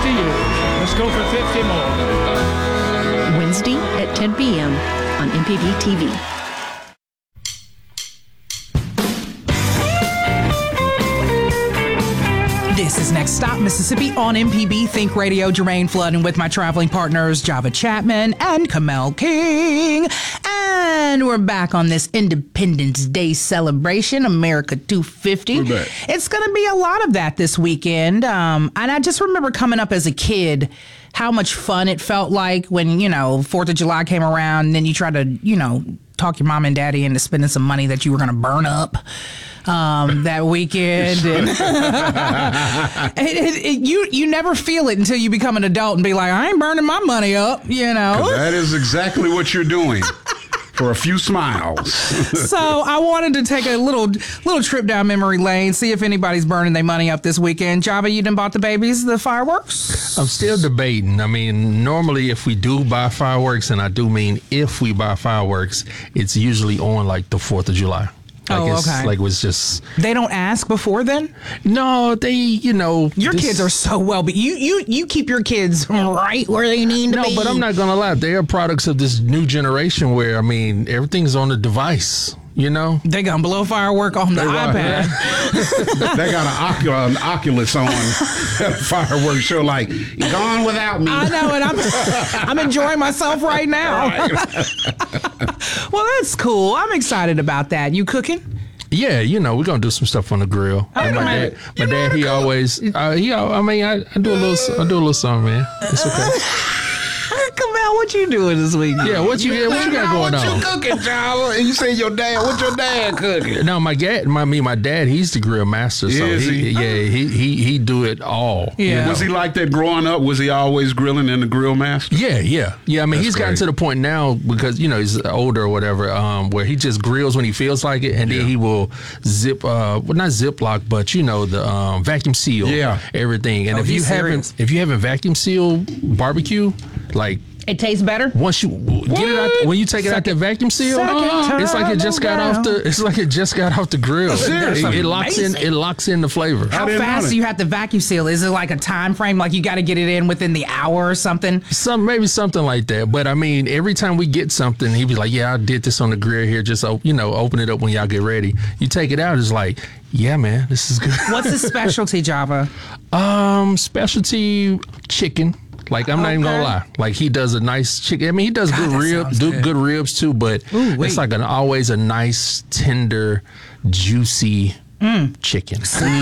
to you. Let's go for 50 more. Wednesday at 10 p.m. on MPB TV. This is Next Stop Mississippi on MPB Think Radio. Jermaine Flood, and with my traveling partners Java Chapman and Kamel King. And we're back on this Independence Day celebration, America 250. We're back. It's going to be a lot of that this weekend. And I just remember coming up as a kid, how much fun it felt like when, 4th of July came around, and then you try to, talk your mom and daddy into spending some money that you were going to burn up that weekend. And you never feel it until you become an adult and be like, I ain't burning my money up, That is exactly what you're doing. For a few smiles. So I wanted to take a little trip down memory lane, see if anybody's burning their money up this weekend. Java, you done bought the babies the fireworks? I'm still debating. I mean, normally if we do buy fireworks, and I do mean if we buy fireworks, it's usually on like the 4th of July. Okay. Like it was just. They don't ask before then? No, they, Your kids are so well, but you keep your kids right where they need to be. No, but I'm not going to lie. They are products of this new generation where, everything's on the device. They gonna blow a firework on the iPad. They got an Oculus on fireworks show like, you're gone without me. I know, and I'm enjoying myself right now. Well, that's cool. I'm excited about that. You cooking? Yeah, we're going to do some stuff on the grill. And my dad, he always, I do a little something, man. It's okay. Kamel, what you doing this week? Yeah, what you got going on? What you cooking, Java? And you say your dad. What your dad cooking? No, my dad, he's the grill master. So he do it all. Yeah. Was he like that growing up? Was he always grilling and the grill master? Yeah. I mean, he's gotten to the point now because he's older or whatever, where he just grills when he feels like it, and then he will not Ziploc, but the vacuum seal. Yeah. Everything. And if you haven't vacuum sealed barbecue, like. It tastes better once you get it out. When you take it out the vacuum seal, it's like it just got off the. It's like it just got off the grill. Seriously, it locks in the flavor. How fast do you have to vacuum seal? Is it like a time frame? Like you got to get it in within the hour or something? Maybe something like that. But I mean, every time we get something, he be like, "Yeah, I did this on the grill here. Just open it up when y'all get ready." You take it out, it's like, "Yeah, man, this is good." What's the specialty, Java? Specialty chicken. Like, I'm not even gonna lie. Like, he does a nice chicken. I mean, he does good ribs too, but it's like always a nice, tender, juicy chicken.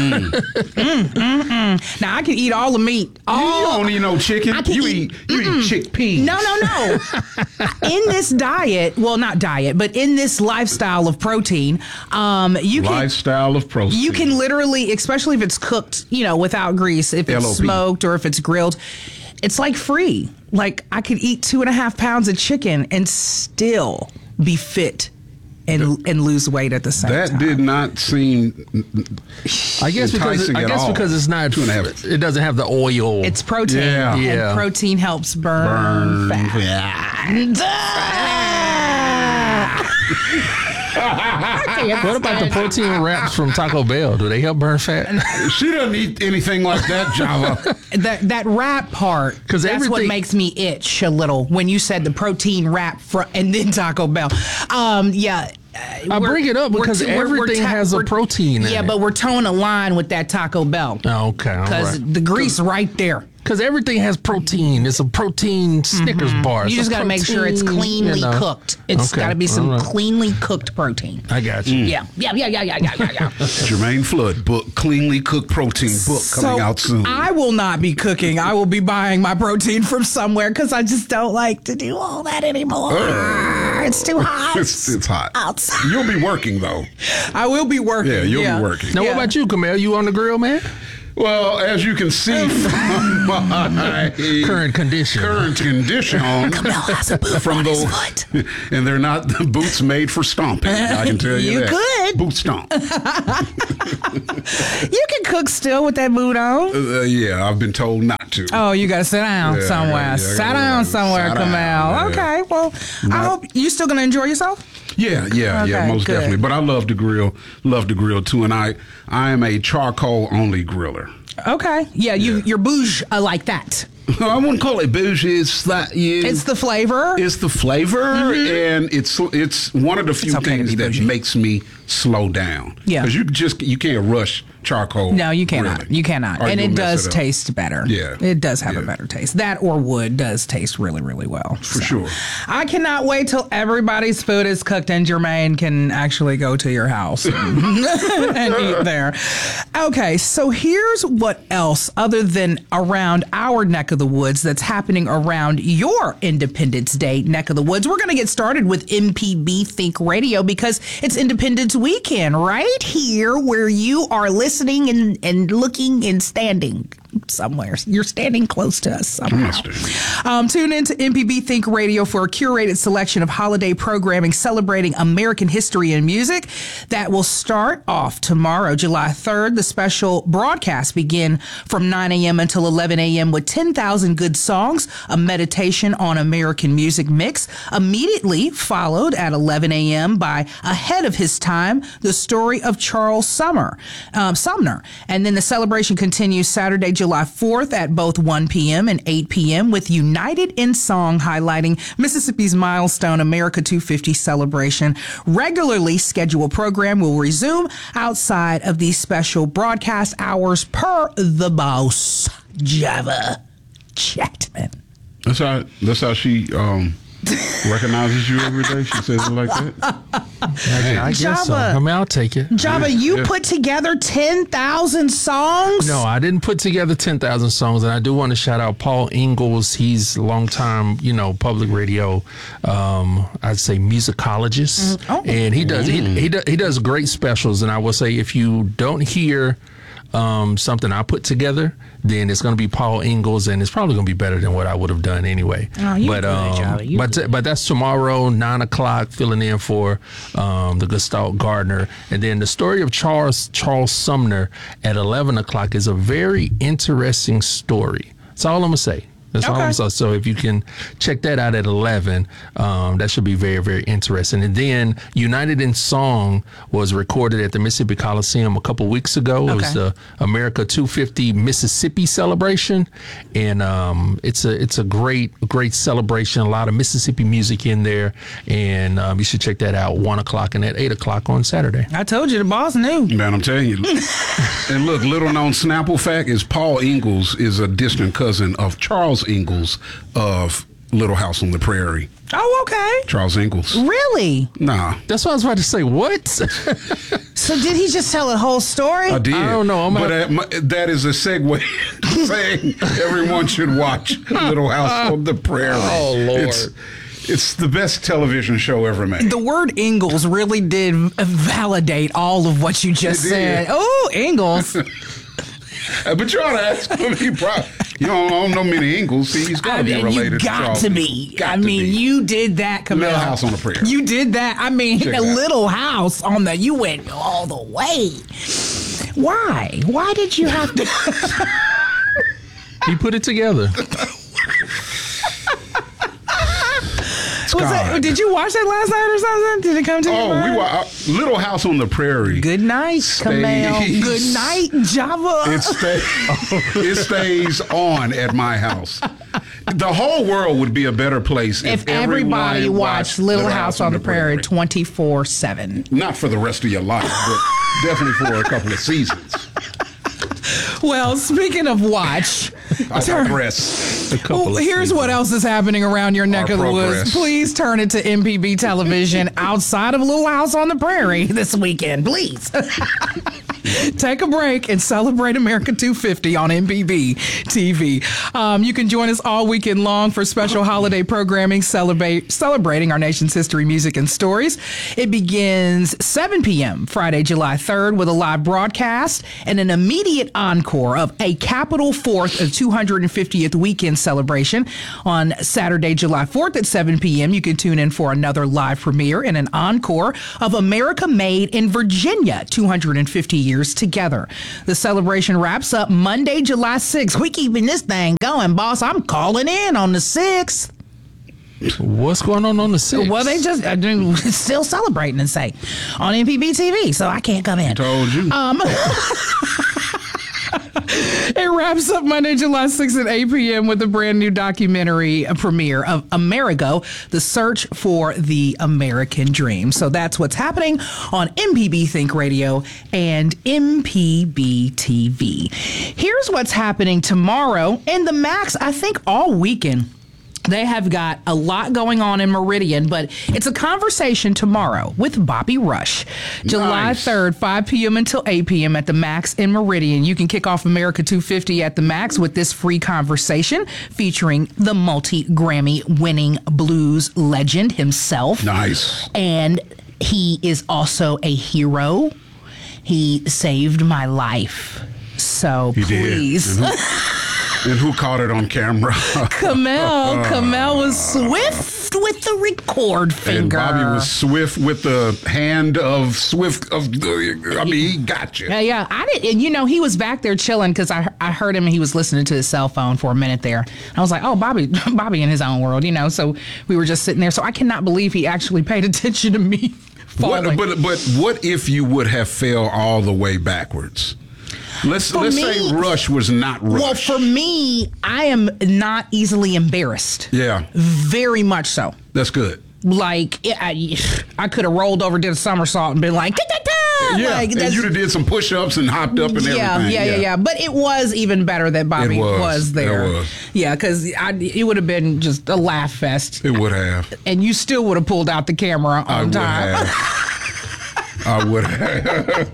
Now I can eat all the meat. You don't eat no chicken. You eat chickpeas. No. In this diet, well, not diet, but in this lifestyle of protein, you can literally, especially if it's cooked, without grease, if it's smoked or if it's grilled, it's like free. Like I could eat 2.5 pounds of chicken and still be fit and lose weight at the same time. That did not seem. I guess because it's not 2.5. It doesn't have the oil. It's protein. Yeah. And protein helps burn fat. What about the protein wraps from Taco Bell? Do they help burn fat? She doesn't eat anything like that, Java. That wrap part, that's what makes me itch a little when you said the protein wrap and then Taco Bell. I bring it up because everything has a protein in it. Yeah, but we're towing a line with that Taco Bell. Oh, okay. Because the grease right there. Because everything has protein. It's a protein Snickers bar. You just got to make sure it's cleanly cooked. It's got to be some cleanly cooked protein. I got you. Yeah. Jermaine Flood book, Cleanly Cooked Protein book coming out soon. I will not be cooking. I will be buying my protein from somewhere because I just don't like to do all that anymore. It's too hot. It's hot. Outside. You'll be working, though. I will be working. Yeah, you'll be working. Now, what about you, Kamel? You on the grill, man? Well, as you can see from my current condition Kamel has a boot on his foot. And they're not the boots made for stomping. I can tell you that. You could. Boot stomp. You can cook still with that boot on. Yeah, I've been told not to. Oh, you got to sit down somewhere. Sit down somewhere, Kamel. Okay, well, I hope you still going to enjoy yourself? Yeah, most definitely. But I love to grill too, and I am a charcoal only griller. Okay. Yeah, you're bougie like that. I wouldn't call it bougie. It's that it's the flavor. It's the flavor, and it's one of the few things that makes me slow down. Yeah, because you can't rush charcoal. No, you cannot. Really. You cannot, and it does taste better. Yeah, it does have a better taste. That or wood does taste really, really well. For sure. I cannot wait till everybody's food is cooked and Jermaine can actually go to your house and eat there. Okay, so here's what else other than around our neck of the woods that's happening around your Independence Day neck of the woods. We're going to get started with MPB Think Radio because it's Independence Weekend right here where you are listening and looking and standing somewhere. You're standing close to us somehow. Tune in to MPB Think Radio for a curated selection of holiday programming celebrating American history and music that will start off tomorrow, July 3rd. The special broadcast begin from 9 a.m. until 11 a.m. with 10,000 good songs, a meditation on American music mix, immediately followed at 11 a.m. by Ahead of His Time, the story of Charles Sumner. And then the celebration continues Saturday, July 4th at both 1 p.m. and 8 p.m. with United in Song highlighting Mississippi's milestone America 250 celebration. Regularly scheduled program will resume outside of these special broadcast hours per the boss, Java Chapman. That's how she recognizes you every day. She says it like that. I guess so. I mean, I'll take it. Java, you put together 10,000 songs? No, I didn't put together 10,000 songs, and I do want to shout out Paul Ingalls. He's a longtime, public radio, I'd say musicologist, and he does great specials. And I will say, if you don't hear something I put together, then it's going to be Paul Ingalls, and it's probably going to be better than what I would have done anyway. But that's tomorrow, 9 o'clock, filling in for the Gestalt Gardner. And then the story of Charles Sumner at 11 o'clock is a very interesting story. That's all I'm going to say. That's all I'm saying. So if you can check that out at 11, that should be very, very interesting. And then United in Song was recorded at the Mississippi Coliseum a couple weeks ago. It was the America 250 Mississippi celebration. And it's a great celebration. A lot of Mississippi music in there. And you should check that out 1 o'clock and at 8 o'clock on Saturday. I told you the boss knew. Man, I'm telling you. And look, little known Snapple fact is Paul Ingalls is a distant cousin of Charles Ingalls of Little House on the Prairie. Oh, okay. Charles Ingalls. Really? Nah. That's what I was about to say. What? So did he just tell a whole story? I did. I don't know. That is a segue saying everyone should watch Little House on the Prairie. Oh, Lord. It's the best television show ever made. The word Ingalls really did validate all of what you just said. Oh, Ingalls. But you ought to ask him. You don't know many Ingalls. See, he's got to be related to Charles. You got to be. You did that, Camille. Little House on the Prairie. You did that. I mean, Little House on the. You went all the way. Why? Why did you have to? He put it together. Did you watch that last night or something? Did it come to you? Oh, we were Little House on the Prairie. Good night, Camille. Good night, Java. It stays on at my house. The whole world would be a better place if everybody watched Little House on the Prairie 24/7. Not for the rest of your life, but definitely for a couple of seasons. Well, speaking of watch, I digress. Here's what else is happening around your neck of the woods. Please turn it to MPB television outside of Little House on the Prairie this weekend, please. Take a break and celebrate America 250 on MPB TV. You can join us all weekend long for special holiday programming celebrating our nation's history, music, and stories. It begins 7 p.m. Friday, July 3rd with a live broadcast and an immediate encore of a Capitol 4th of 250th weekend celebration. On Saturday, July 4th at 7 p.m., you can tune in for another live premiere and an encore of America Made in Virginia, 250 years together. The celebration wraps up Monday, July 6th. We keeping this thing going, boss. I'm calling in on the 6th. What's going on the 6th? Well, they just still celebrating and say on MPB TV, so I can't come in. I told you. It wraps up Monday, July 6th at 8 p.m. with a brand new documentary premiere of Amerigo, The Search for the American Dream. So that's what's happening on MPB Think Radio and MPB TV. Here's what's happening tomorrow in the Max, I think all weekend. They have got a lot going on in Meridian, but it's a conversation tomorrow with Bobby Rush. July 3rd, 5 p.m. until 8 p.m. at the Max in Meridian. You can kick off America 250 at the Max with this free conversation featuring the multi-Grammy winning blues legend himself. Nice. And he is also a hero. He saved my life. So He please. did. And who caught it on camera? Kamel was swift with the record finger. And Bobby was swift with the hand of swift of. I mean, he got you. Yeah. I didn't. And he was back there chilling because I heard him and he was listening to his cell phone for a minute there. I was like, oh, Bobby in his own world, So we were just sitting there. So I cannot believe he actually paid attention to me falling. But what if you would have fell all the way backwards? Let's say Rush was not Rush. Well, for me, I am not easily embarrassed. Yeah. Very much so. That's good. Like, I could have rolled over, did a somersault, and been like, ta-ta-ta! Yeah, like, and you'd have did some push-ups and hopped up and everything. Yeah. But it was even better that Bobby was there. It was. Yeah, because it would have been just a laugh fest. It would have. And you still would have pulled out the camera on time. I would have.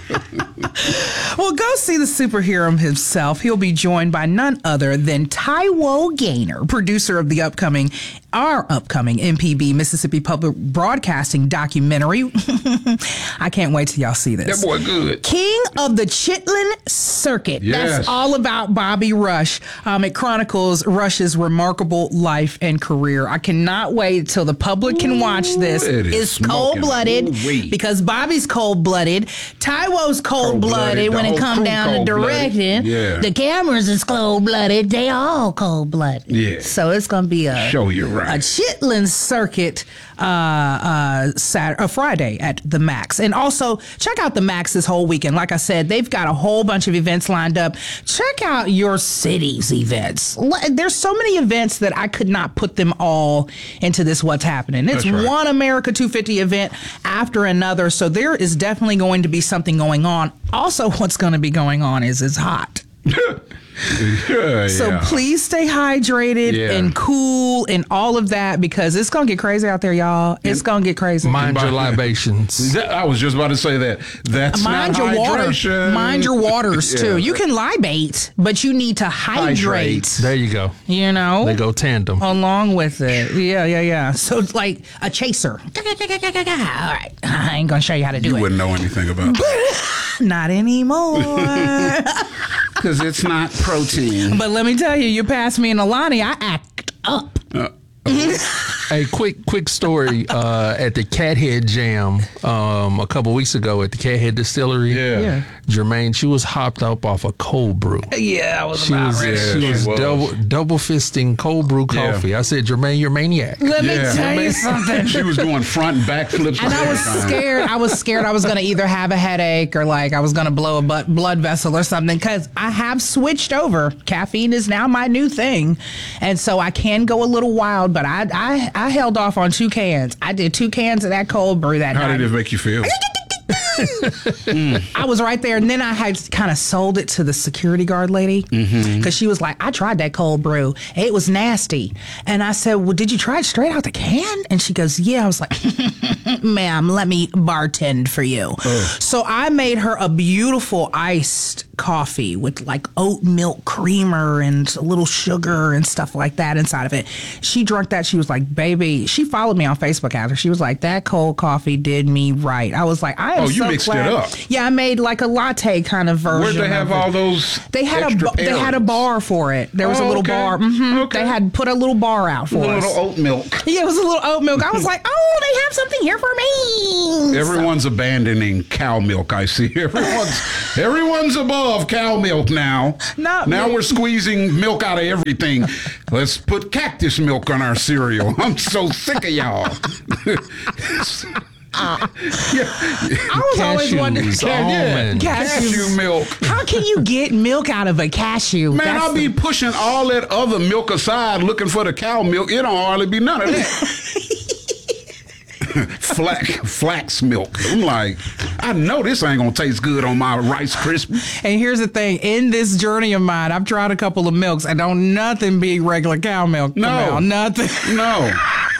Well, go see the superhero himself. He'll be joined by none other than Taiwo Gaynor, producer of our upcoming MPB Mississippi Public Broadcasting documentary. I can't wait till y'all see this. That boy good. King of the Chitlin Circuit. Yes. That's all about Bobby Rush. It chronicles Rush's remarkable life and career. I cannot wait till the public can watch this. It's cold-blooded because Bobby's cold-blooded. Taiwo's cold-blooded when it comes down to directing. Yeah. The cameras is cold-blooded. They all cold-blooded. Yeah. So it's going to be a Chitlin Circuit Friday at the Max. And also, check out the Max this whole weekend. Like I said, they've got a whole bunch of events lined up. Check out your city's events. There's so many events that I could not put them all into this What's Happening. It's one America 250 event after another. So there is definitely going to be something going on. Also, what's going to be going on is it's hot. So please stay hydrated and cool and all of that because it's going to get crazy out there, y'all. It's going to get crazy. Mind your libations. I was just about to say that. That's Mind not your hydration. water. Mind your waters, too. You can libate, but you need to hydrate. There you go. They go tandem. Along with it. Yeah. So it's like a chaser. All right. I ain't going to show you how to do it. You wouldn't know anything about that. Not anymore. Because it's not protein. But let me tell you pass me and Alani, I act up. Hey, quick story. At the Cathead Jam a couple weeks ago at the Cathead Distillery. Yeah. Jermaine, she was hopped up off a cold brew. Yeah, I was She was double fisting cold brew coffee. I said, Jermaine, you're a maniac. Let me tell you something. She was doing front and back flips. And I was scared I was going to either have a headache or like I was going to blow a blood vessel or something because I have switched over. Caffeine is now my new thing. And so I can go a little wild, but I held off on 2 cans. I did 2 cans of that cold brew that night. How did it make you feel? I was right there, and then I had kind of sold it to the security guard lady because she was like, I tried that cold brew. It was nasty. And I said, well, did you try it straight out the can? And she goes, yeah. I was like, ma'am, let me bartend for you. So I made her a beautiful iced coffee with like oat milk creamer and a little sugar and stuff like that inside of it. She drank that. She was like, baby, she followed me on Facebook after. She was like, that cold coffee did me right. I was like, I am you mixed glad. It up. Yeah, I made like a latte kind of version. Where'd they have all those? They had a bar for it. There was a little bar. Okay. They had put a little bar out for us. A little oat milk. Yeah, it was a little oat milk. I was like, oh, they have something here for me. Everyone's abandoning cow milk. I see. Everyone's above cow milk now. Now we're squeezing milk out of everything. Let's put cactus milk on our cereal. I'm so sick of y'all. I was always wondering. Almonds. Cashew milk. How can you get milk out of a cashew? Man, I'll be pushing all that other milk aside looking for the cow milk. It don't hardly be none of that. Flax milk. I'm like, I know this ain't gonna taste good on my Rice Krispies. And here's the thing: in this journey of mine, I've tried a couple of milks, and don't nothing beat regular cow milk. No, nothing. No.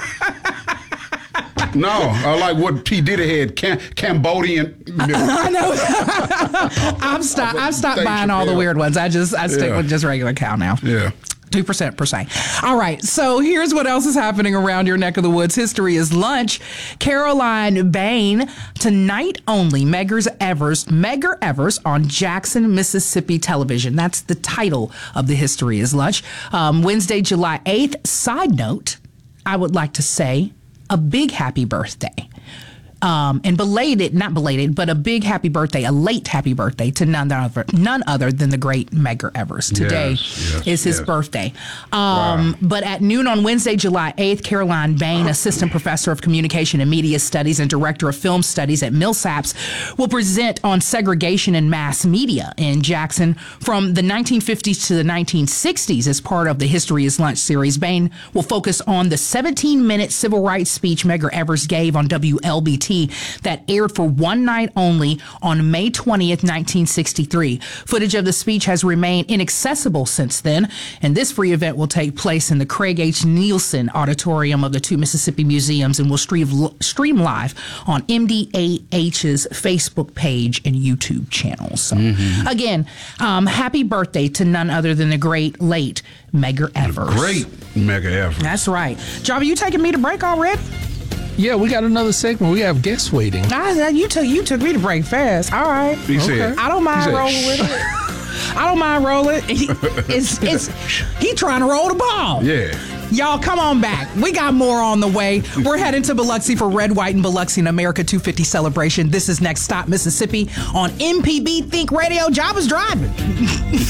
No, I like what P. Diddy had, Cambodian milk. I know. I've stopped buying all the weird ones. I stick with just regular cow now. Yeah. 2% per se. All right. So here's what else is happening around your neck of the woods. History is lunch. Caroline Bain, tonight only. Medgar Evers on Jackson, Mississippi television. That's the title of the History is Lunch. Wednesday, July 8th. Side note, I would like to say a big happy birthday. And not belated, but a big happy birthday, a late happy birthday to none other than the great Medgar Evers. Today is his birthday. But at noon on Wednesday, July 8th, Caroline Bain, assistant professor of communication and media studies and director of film studies at Millsaps, will present on segregation in mass media in Jackson from the 1950s to the 1960s as part of the History is Lunch series. Bain will focus on the 17-minute civil rights speech Medgar Evers gave on WLBT that aired for one night only on May 20th, 1963. Footage of the speech has remained inaccessible since then, and this free event will take place in the Craig H. Nielsen Auditorium of the two Mississippi Museums and will stream live on MDAH's Facebook page and YouTube channel. So, again, happy birthday to none other than the great late Medgar Evers. Great Medgar Evers. That's right. Java, you taking me to break already? Yeah, we got another segment. We have guests waiting. You took me to break fast. All right. I don't mind rolling with it. I don't mind rolling. He trying to roll the ball. Yeah. Y'all, come on back. We got more on the way. We're heading to Biloxi for Red, White, and Biloxi and America 250 celebration. This is Next Stop Mississippi on MPB Think Radio. Java's driving.